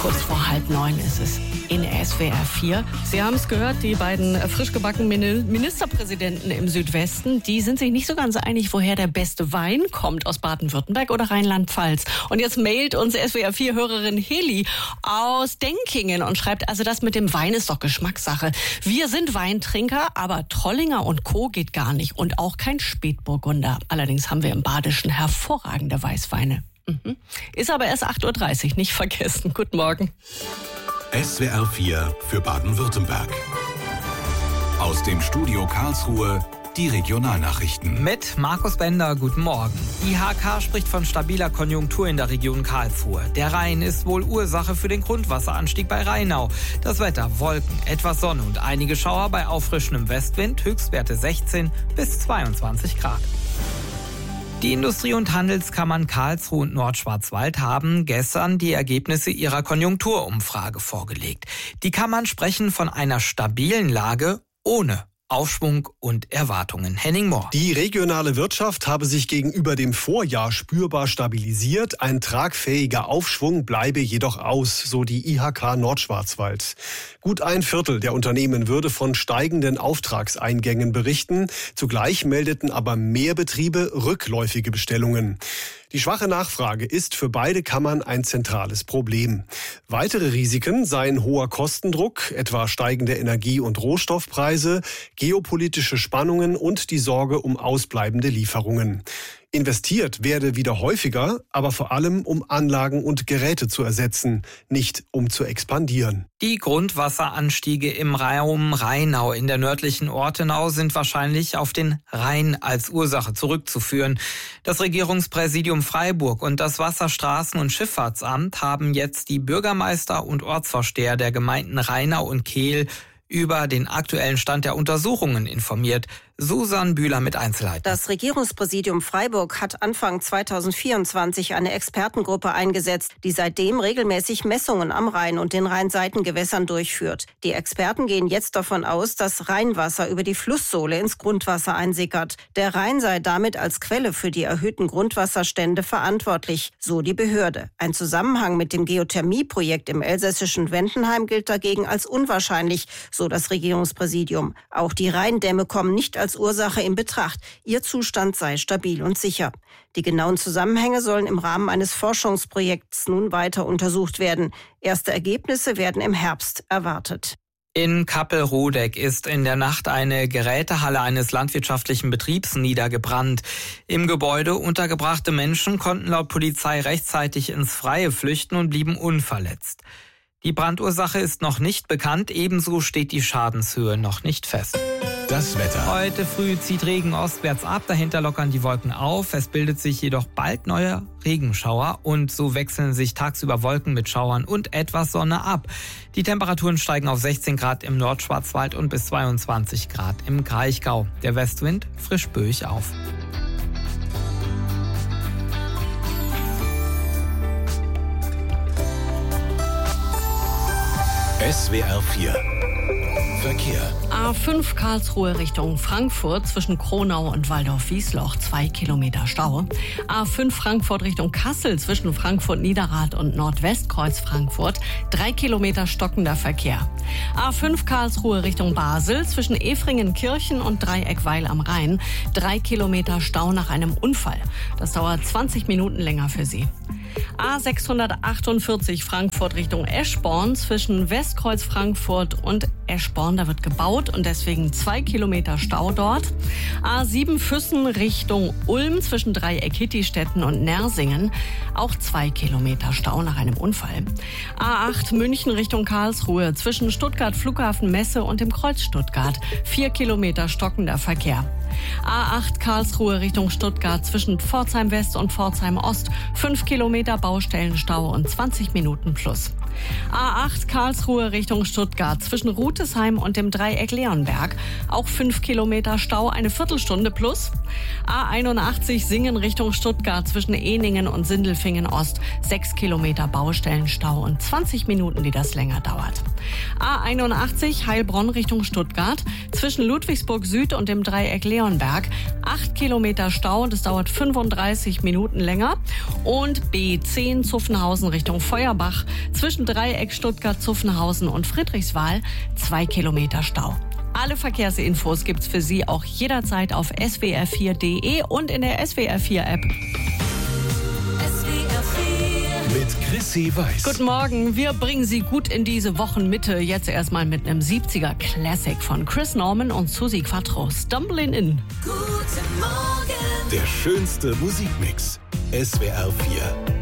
Kurz vor 8:30 ist es in SWR 4. Sie haben es gehört, die beiden frisch gebackenen Ministerpräsidenten im Südwesten, die sind sich nicht so ganz einig, woher der beste Wein kommt, aus Baden-Württemberg oder Rheinland-Pfalz. Und jetzt mailt uns SWR 4-Hörerin Heli aus Denkingen und schreibt, also das mit dem Wein ist doch Geschmackssache. Wir sind Weintrinker, aber Trollinger und Co. geht gar nicht und auch kein Spätburgunder. Allerdings haben wir im Badischen hervorragende Weißweine. Ist aber erst 8:30 Uhr, nicht vergessen. Guten Morgen. SWR 4 für Baden-Württemberg. Aus dem Studio Karlsruhe die Regionalnachrichten. Mit Markus Bender, guten Morgen. IHK spricht von stabiler Konjunktur in der Region Karlsruhe. Der Rhein ist wohl Ursache für den Grundwasseranstieg bei Rheinau. Das Wetter: Wolken, etwas Sonne und einige Schauer bei auffrischendem Westwind, Höchstwerte 16 bis 22 Grad. Die Industrie- und Handelskammern Karlsruhe und Nordschwarzwald haben gestern die Ergebnisse ihrer Konjunkturumfrage vorgelegt. Die Kammern sprechen von einer stabilen Lage ohne Aufschwung und Erwartungen. Henning Mohr. Die regionale Wirtschaft habe sich gegenüber dem Vorjahr spürbar stabilisiert. Ein tragfähiger Aufschwung bleibe jedoch aus, so die IHK Nordschwarzwald. Gut ein Viertel der Unternehmen würde von steigenden Auftragseingängen berichten. Zugleich meldeten aber mehr Betriebe rückläufige Bestellungen. Die schwache Nachfrage ist für beide Kammern ein zentrales Problem. Weitere Risiken seien hoher Kostendruck, etwa steigende Energie- und Rohstoffpreise, geopolitische Spannungen und die Sorge um ausbleibende Lieferungen. Investiert werde wieder häufiger, aber vor allem um Anlagen und Geräte zu ersetzen, nicht um zu expandieren. Die Grundwasseranstiege im Raum Rheinau in der nördlichen Ortenau sind wahrscheinlich auf den Rhein als Ursache zurückzuführen. Das Regierungspräsidium Freiburg und das Wasserstraßen- und Schifffahrtsamt haben jetzt die Bürgermeister und Ortsvorsteher der Gemeinden Rheinau und Kehl über den aktuellen Stand der Untersuchungen informiert. Susan Bühler mit Einzelheiten. Das Regierungspräsidium Freiburg hat Anfang 2024 eine Expertengruppe eingesetzt, die seitdem regelmäßig Messungen am Rhein und den Rheinseitengewässern durchführt. Die Experten gehen jetzt davon aus, dass Rheinwasser über die Flusssohle ins Grundwasser einsickert. Der Rhein sei damit als Quelle für die erhöhten Grundwasserstände verantwortlich, so die Behörde. Ein Zusammenhang mit dem Geothermieprojekt im elsässischen Wendenheim gilt dagegen als unwahrscheinlich, so das Regierungspräsidium. Auch die Rheindämme kommen nicht als Ursache in Betracht. Ihr Zustand sei stabil und sicher. Die genauen Zusammenhänge sollen im Rahmen eines Forschungsprojekts nun weiter untersucht werden. Erste Ergebnisse werden im Herbst erwartet. In Kappelrodeck ist in der Nacht eine Gerätehalle eines landwirtschaftlichen Betriebs niedergebrannt. Im Gebäude untergebrachte Menschen konnten laut Polizei rechtzeitig ins Freie flüchten und blieben unverletzt. Die Brandursache ist noch nicht bekannt, ebenso steht die Schadenshöhe noch nicht fest. Das Wetter. Heute früh zieht Regen ostwärts ab, dahinter lockern die Wolken auf. Es bildet sich jedoch bald neue Regenschauer und so wechseln sich tagsüber Wolken mit Schauern und etwas Sonne ab. Die Temperaturen steigen auf 16 Grad im Nordschwarzwald und bis 22 Grad im Kraichgau. Der Westwind frisch böig auf. SWR 4 Verkehr. A5 Karlsruhe Richtung Frankfurt zwischen Kronau und Waldorf-Wiesloch 2 Kilometer Stau. A5 Frankfurt Richtung Kassel zwischen Frankfurt-Niederrad und Nordwestkreuz Frankfurt 3 Kilometer stockender Verkehr. A5 Karlsruhe Richtung Basel zwischen Efringen-Kirchen und Dreieck-Weil am Rhein 3 Kilometer Stau nach einem Unfall. Das dauert 20 Minuten länger für Sie. A648 Frankfurt Richtung Eschborn zwischen Westkreuz Frankfurt und Eschborn. Da wird gebaut und deswegen 2 Kilometer Stau dort. A7 Füssen Richtung Ulm zwischen Dreieck-Hittistetten und Nersingen. Auch 2 Kilometer Stau nach einem Unfall. A8 München Richtung Karlsruhe zwischen Stuttgart Flughafen Messe und dem Kreuz Stuttgart. 4 Kilometer stockender Verkehr. A8 Karlsruhe Richtung Stuttgart zwischen Pforzheim West und Pforzheim Ost 5 Kilometer Baustellenstau und 20 Minuten plus. A8 Karlsruhe Richtung Stuttgart zwischen Rutesheim und dem Dreieck Leonberg auch 5 Kilometer Stau, eine Viertelstunde plus. A81 Singen Richtung Stuttgart zwischen Ehningen und Sindelfingen Ost 6 Kilometer Baustellenstau und 20 Minuten, die das länger dauert. A81 Heilbronn Richtung Stuttgart. Zwischen Ludwigsburg Süd und dem Dreieck Leonberg 8 Kilometer Stau und es dauert 35 Minuten länger. Und B10 Zuffenhausen Richtung Feuerbach. Zwischen Dreieck Stuttgart-Zuffenhausen und Friedrichswal 2 Kilometer Stau. Alle Verkehrsinfos gibt's für Sie auch jederzeit auf swr4.de und in der SWR4-App. Mit Chrissy Weiß. Guten Morgen, wir bringen Sie gut in diese Wochenmitte. Jetzt erstmal mit einem 70er Classic von Chris Norman und Susi Quattro, Stumbling In. Der schönste Musikmix. SWR4.